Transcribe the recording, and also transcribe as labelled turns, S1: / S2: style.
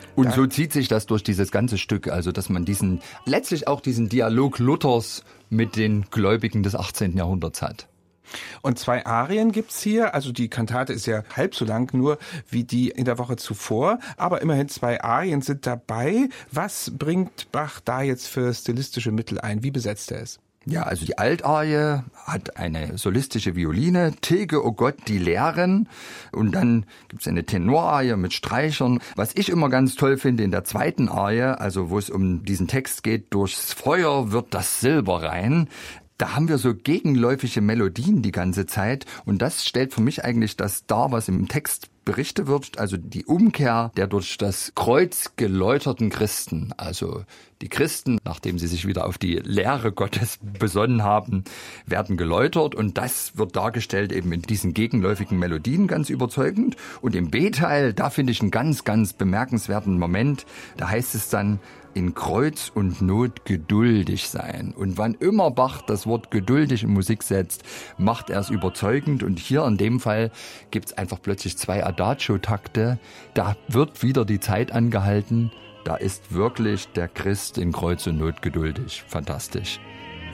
S1: Und so zieht sich das durch dieses ganze Stück, also dass man letztlich auch diesen Dialog Luthers mit den Gläubigen des 18. Jahrhunderts hat.
S2: Und 2 Arien gibt's hier, also die Kantate ist ja halb so lang nur wie die in der Woche zuvor, aber immerhin 2 Arien sind dabei. Was bringt Bach da jetzt für stilistische Mittel ein? Wie besetzt er es?
S1: Ja, also die Altarie hat eine solistische Violine, Tilge, oh Gott, die Lehren. Und dann gibt's eine Tenorarie mit Streichern. Was ich immer ganz toll finde in der zweiten Arie, also wo es um diesen Text geht, durchs Feuer wird das Silber rein. Da haben wir so gegenläufige Melodien die ganze Zeit und das stellt für mich eigentlich das dar, was im Text berichtet wird, also die Umkehr der durch das Kreuz geläuterten Christen, also die Christen, nachdem sie sich wieder auf die Lehre Gottes besonnen haben, werden geläutert und das wird dargestellt eben in diesen gegenläufigen Melodien ganz überzeugend. Und im B-Teil, da finde ich einen ganz, ganz bemerkenswerten Moment, da heißt es dann, in Kreuz und Not geduldig sein. Und wann immer Bach das Wort geduldig in Musik setzt, macht er es überzeugend. Und hier in dem Fall gibt es einfach plötzlich 2 Adagio-Takte. Da wird wieder die Zeit angehalten. Da ist wirklich der Christ in Kreuz und Not geduldig. Fantastisch.